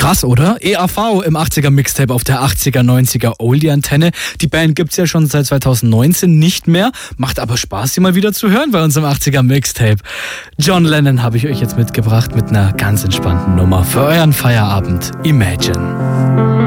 Krass, oder? EAV im 80er Mixtape auf der 80er, 90er Oldie-Antenne. Die Band gibt's ja schon seit 2019 nicht mehr. Macht aber Spaß, sie mal wieder zu hören bei uns im 80er Mixtape. John Lennon habe ich euch jetzt mitgebracht mit einer ganz entspannten Nummer für euren Feierabend. Imagine.